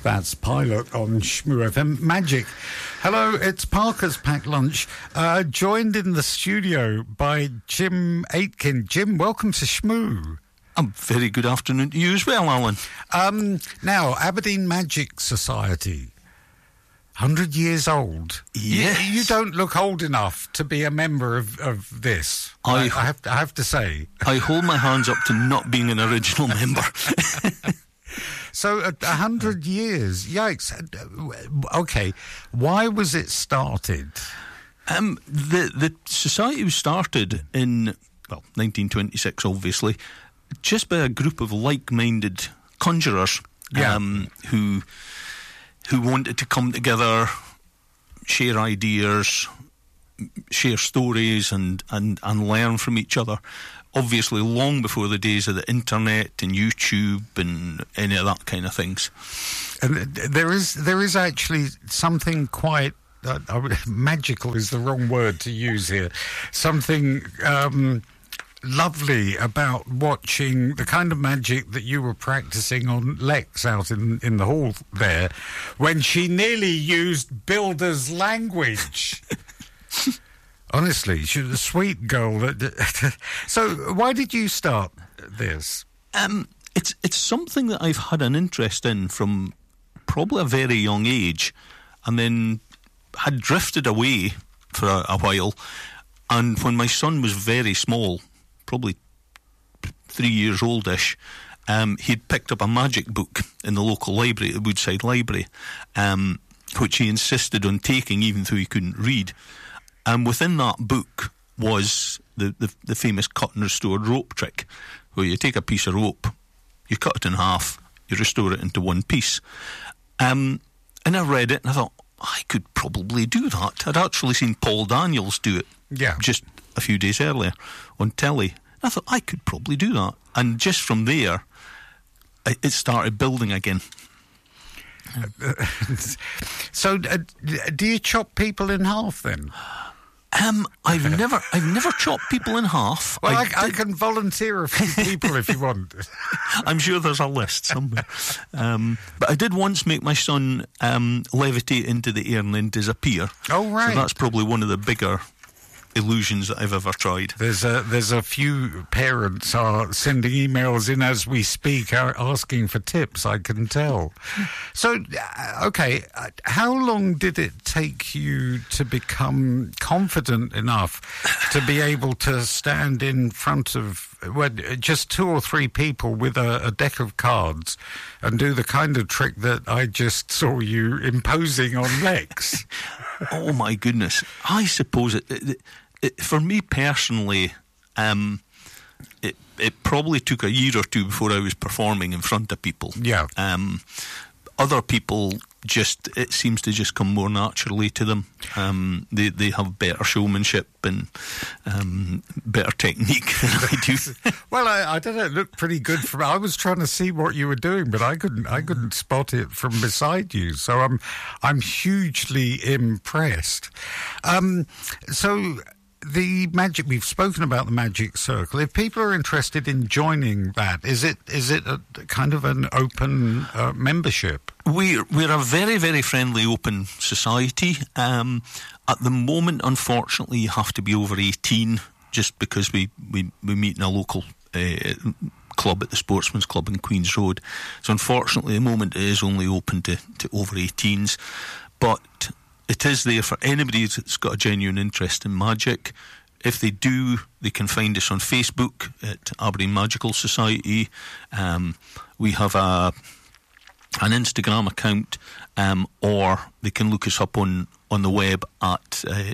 That's Pilot on Shmoo FM. Magic. Hello, it's Parker's Packed Lunch, joined in the studio by Jim Aitken. Jim, welcome to Shmoo. A very good afternoon to you as well, Alan. Now, Aberdeen Magic Society, 100 years old. Yes. You don't look old enough to be a member of this, I have to say. I hold my hands up to not being an original member. So, 100 years, yikes. Okay, why was it started? The society was started in, 1926, obviously, just by a group of like-minded conjurers who wanted to come together, share ideas, share stories and learn from each other. Obviously, long before the days of the internet and YouTube and any of that kind of things. And there is actually something quite magical is the wrong word to use here. Something lovely about watching the kind of magic that you were practicing on Lex out in the hall there, when she nearly used builder's language. Honestly, she was a sweet girl. So, why did you start this? It's something that I've had an interest in from probably a very young age, and then had drifted away for a while. And when my son was very small, probably 3 years oldish, he'd picked up a magic book in the local library, the Woodside Library, which he insisted on taking even though he couldn't read. And within that book was the famous cut and restored rope trick, where you take a piece of rope, you cut it in half, you restore it into one piece. And I read it and I thought, I could probably do that. I'd actually seen Paul Daniels do it just a few days earlier on telly. I thought, I could probably do that. And just from there, it started building again. So, do you chop people in half then? I've never chopped people in half. Well, I can volunteer a few people if you want. I'm sure there's a list somewhere. But I did once make my son levitate into the air and then disappear. Oh, right. So that's probably one of the bigger illusions that I've ever tried. There's a few parents are sending emails in as we speak, asking for tips, I can tell. So, okay, how long did it take you to become confident enough to be able to stand in front of just 2 or 3 people with a deck of cards and do the kind of trick that I just saw you imposing on Lex? Oh my goodness. I suppose for me personally, it probably took a year or two before I was performing in front of people. Yeah. Other people it seems to just come more naturally to them. They have better showmanship and better technique than I do. Well, I don't know. It looked pretty good. I was trying to see what you were doing, but I couldn't spot it from beside you. So I'm hugely impressed. So. The magic, we've spoken about the Magic Circle. If people are interested in joining that, is it a kind of an open membership? We're a very, very friendly, open society. At the moment, unfortunately, you have to be over 18, just because we meet in a local club at the Sportsman's Club in Queen's Road. So unfortunately, at the moment, it is only open to over 18s. But it is there for anybody that's got a genuine interest in magic. If they do, they can find us on Facebook at Aberdeen Magical Society. We have an Instagram account, or they can look us up on the web at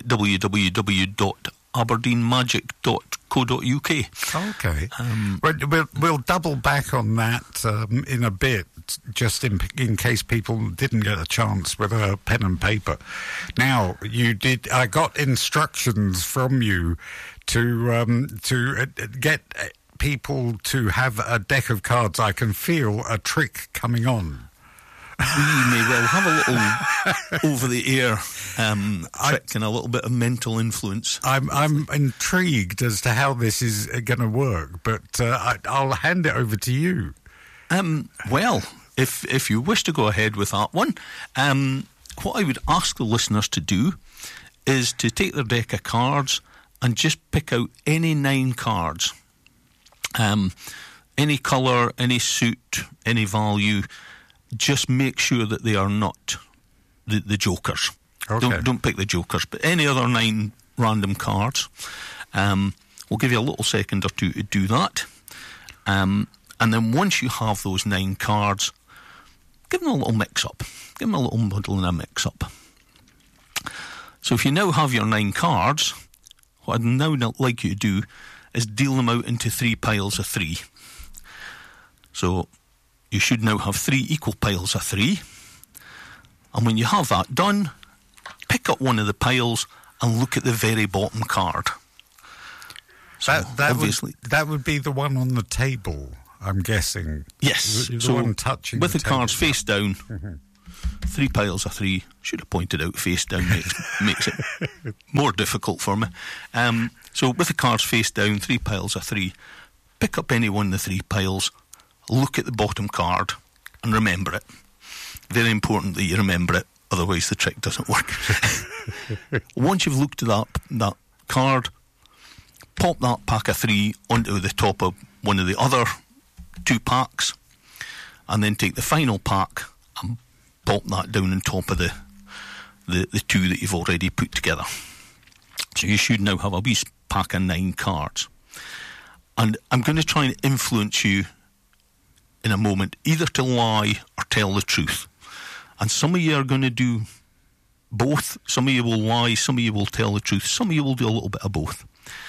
www.aberdeenmagic.co.uk. Okay. We'll double back on that in a bit, just in case people didn't get a chance with a pen and paper. Now, I got instructions from you to get people to have a deck of cards. I can feel a trick coming on. We may well have a little over-the-air trick and a little bit of mental influence. I'm intrigued as to how this is going to work, but I'll hand it over to you. Well, if you wish to go ahead with that one, what I would ask the listeners to do is to take their deck of cards and just pick out any 9 cards. Any colour, any suit, any value. Just make sure that they are not the jokers. Okay. Don't pick the jokers, but any other 9 random cards. We'll give you a little second or two to do that. And then once you have those 9 cards, give them a little mix-up. Give them a little muddle and a mix-up. So if you now have your 9 cards, what I'd now like you to do is deal them out into 3 piles of 3. So you should now have 3 equal piles of 3. And when you have that done, pick up one of the piles and look at the very bottom card. So that would be the one on the table, I'm guessing. Yes. The so one touching with the table. cards face down, 3 piles of 3. Should have pointed out face down, makes it more difficult for me. So with the cards face down, 3 piles of 3. Pick up any one of the 3 piles, look at the bottom card, and remember it. Very important that you remember it, otherwise the trick doesn't work. Once you've looked at that card, pop that pack of 3 onto the top of one of the other 2 packs, and then take the final pack and pop that down on top of the 2 that you've already put together. So you should now have a wee pack of 9 cards. And I'm going to try and influence you in a moment, either to lie or tell the truth. And some of you are going to do both. Some of you will lie, some of you will tell the truth, some of you will do a little bit of both.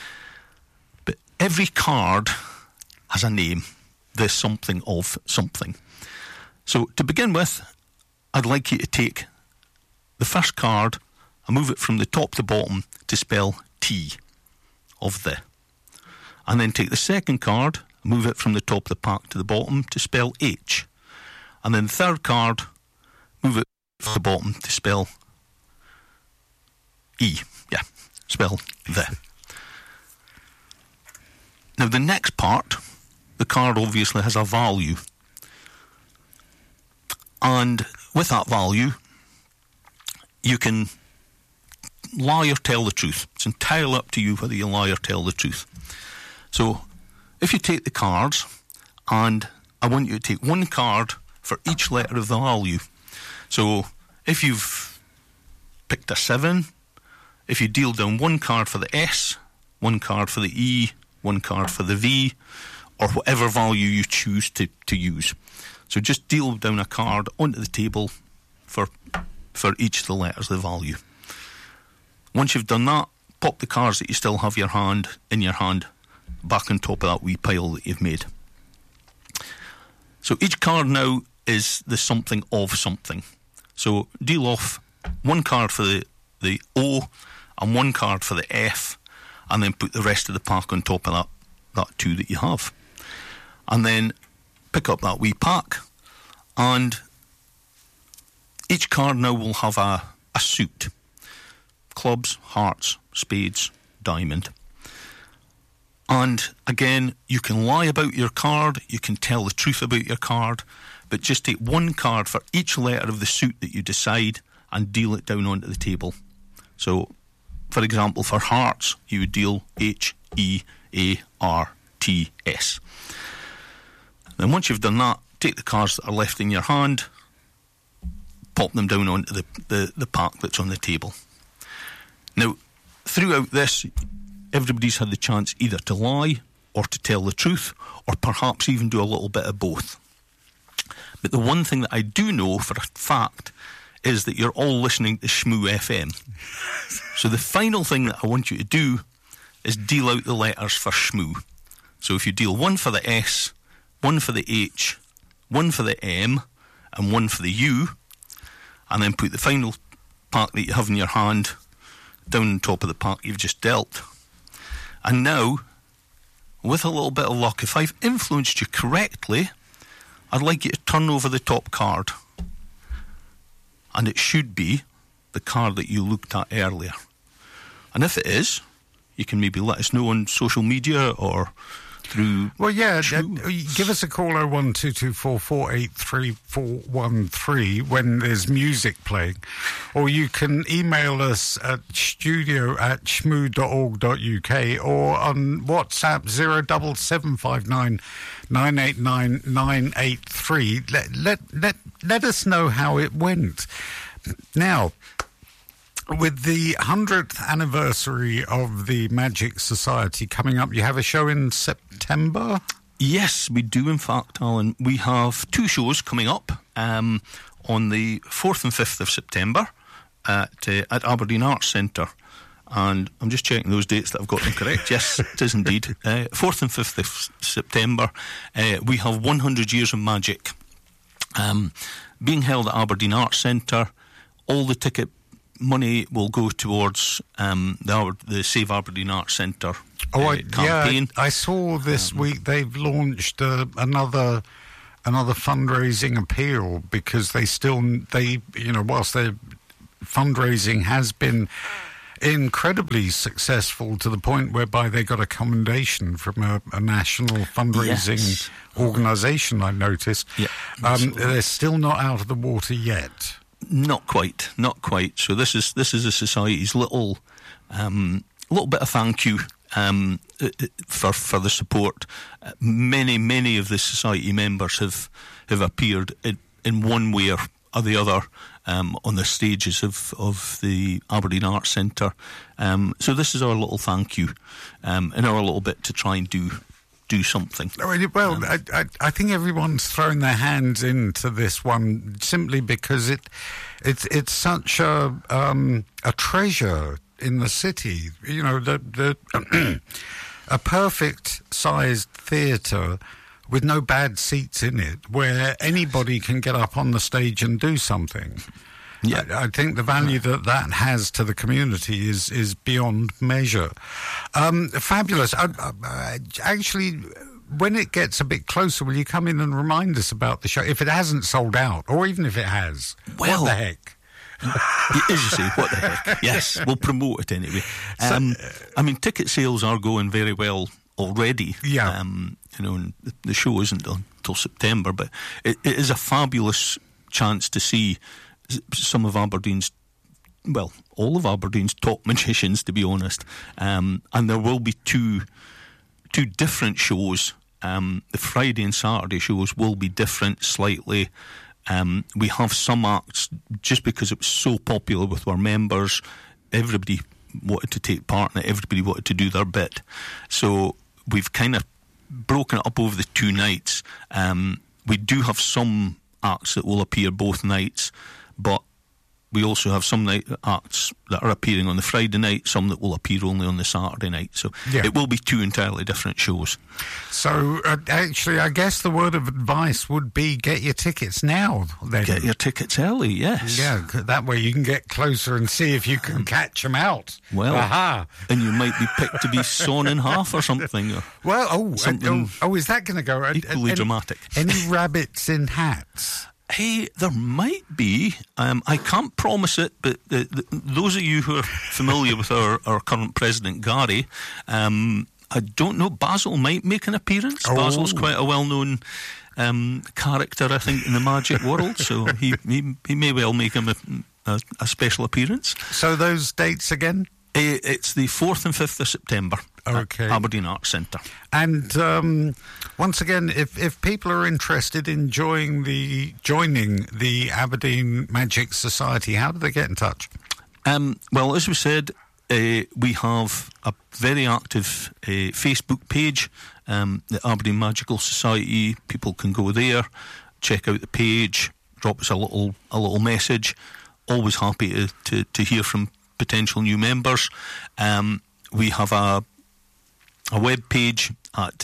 But every card has a name. There's something of something. So to begin with, I'd like you to take the first card and move it from the top to bottom to spell T, of the. And then take the second card, move it from the top of the pack to the bottom to spell H. And then the third card, move it from the bottom to spell E. Yeah, spell the. Now the next part, the card obviously has a value. And with that value, you can lie or tell the truth. It's entirely up to you whether you lie or tell the truth. So, if you take the cards, and I want you to take 1 card for each letter of the value. So, if you've picked a 7, if you deal down 1 card for the S, 1 card for the E, 1 card for the V, or whatever value you choose to use. So just deal down a card onto the table for each of the letters of the value. Once you've done that, pop the cards that you still have in your hand back on top of that wee pile that you've made. So each card now is the something of something. So deal off 1 card for the O and 1 card for the F, and then put the rest of the pack on top of that 2 that you have. And then pick up that wee pack, and each card now will have a suit. Clubs, hearts, spades, diamond. And again, you can lie about your card, you can tell the truth about your card, but just take 1 card for each letter of the suit that you decide and deal it down onto the table. So, for example, for hearts, you would deal H-E-A-R-T-S. Then once you've done that, take the cards that are left in your hand, pop them down onto the pack that's on the table. Now, throughout this, everybody's had the chance either to lie or to tell the truth, or perhaps even do a little bit of both. But the one thing that I do know for a fact is that you're all listening to Shmoo FM. So the final thing that I want you to do is deal out the letters for Shmoo. So if you deal 1 for the S, 1 for the H, 1 for the M, and 1 for the U, and then put the final pack that you have in your hand down on top of the pack you've just dealt. And now, with a little bit of luck, if I've influenced you correctly, I'd like you to turn over the top card. And it should be the card that you looked at earlier. And if it is, you can maybe let us know on social media or through. Well, yeah, shows. give us a call 01224483413 when there's music playing, or you can email us at studio@shmoo.org.uk or on WhatsApp 07759 989 983. Let us know how it went. Now, with the 100th anniversary of the Magic Society coming up, you have a show in September? Yes, we do, in fact, Alan. We have 2 shows coming up on the 4th and 5th of September at Aberdeen Arts Centre. And I'm just checking those dates that I've got them correct. Yes, it is indeed. 4th and 5th of September, we have 100 Years of Magic being held at Aberdeen Arts Centre. All the ticket money will go towards the Save Aberdeen Arts Centre campaign. Yeah, I saw this week they've launched another fundraising appeal, because whilst their fundraising has been incredibly successful to the point whereby they got a commendation from a national fundraising organisation, I noticed. Yeah, they're still not out of the water yet. Not quite. So this is the Society's little bit of thank you for the support. Many of the Society members have appeared in one way or the other on the stages of the Aberdeen Arts Centre. So this is our little thank you, and our little bit to try and do something. Well, I think everyone's thrown their hands into this one simply because it's such a treasure in the city. You know, a perfect sized theatre with no bad seats in it, where anybody can get up on the stage and do something. Yeah, I think the value that has to the community is beyond measure. Fabulous. Actually, when it gets a bit closer, will you come in and remind us about the show? If it hasn't sold out, or even if it has, well, what the heck? As you say, what the heck? Yes, we'll promote it anyway. Ticket sales are going very well already. Yeah. And the show isn't until September, but it is a fabulous chance to see some of Aberdeen's, well, all of Aberdeen's top magicians, to be honest. And there will be two different shows. The Friday and Saturday shows will be different slightly. We have some acts, just because it was so popular with our members, everybody wanted to take part in it, everybody wanted to do their bit. So we've kind of broken it up over the 2 nights. We do have some acts that will appear both nights, but we also have some acts that are appearing on the Friday night, some that will appear only on the Saturday night. So It will be 2 entirely different shows. So actually, I guess the word of advice would be get your tickets now. Then. Get your tickets early, yes. Yeah, that way you can get closer and see if you can catch them out. Well, aha! And you might be picked to be sawn in half or something. Well, is that going to go? Equally dramatic. Any rabbits in hats? Hey, there might be. I can't promise it, but those of you who are familiar with our current president, Gary, I don't know, Basil might make an appearance. Oh. Basil's quite a well-known character, I think, in the magic world, so he may well make him a special appearance. So those dates again? It's the 4th and 5th of September. Okay. At Aberdeen Arts Centre. And once again, if people are interested in joining the Aberdeen Magic Society, how do they get in touch? Well, as we said, we have a very active Facebook page, the Aberdeen Magical Society. People can go there, check out the page, drop us a little message. Always happy to hear from potential new members. We have a web page at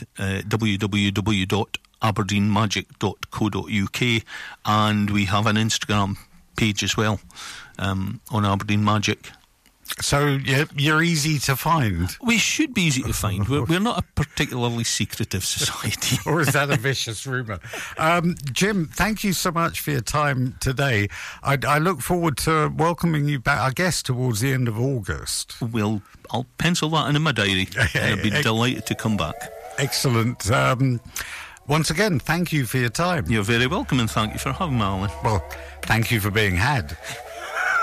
www.aberdeenmagic.co.uk, and we have an Instagram page as well on Aberdeen Magic. So you're easy to find. We should be easy to find. We're not a particularly secretive society. Or is that a vicious rumour? Jim, thank you so much for your time today. I look forward to welcoming you back, I guess, towards the end of August. I'll pencil that in my diary. I'd be delighted to come back. Excellent. Once again, thank you for your time. You're very welcome, and thank you for having me, Alan. Well, thank you for being had.